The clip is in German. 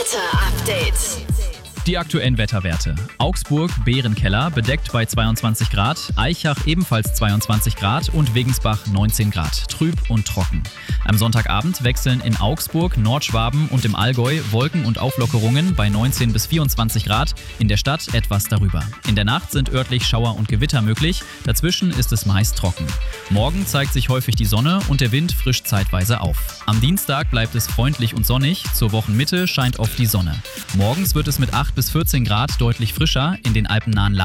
Wetter-Update. Die aktuellen Wetterwerte. Augsburg, Bärenkeller, bedeckt bei 22 Grad, Aichach ebenfalls 22 Grad und Wegensbach 19 Grad, trüb und trocken. Am Sonntagabend wechseln in Augsburg, Nordschwaben und im Allgäu Wolken und Auflockerungen bei 19 bis 24 Grad, in der Stadt etwas darüber. In der Nacht sind örtlich Schauer und Gewitter möglich, dazwischen ist es meist trocken. Morgen zeigt sich häufig die Sonne und der Wind frischt zeitweise auf. Am Dienstag bleibt es freundlich und sonnig, zur Wochenmitte scheint oft die Sonne. Morgens wird es mit 8 bis 14 Grad deutlich frischer, in den alpennahen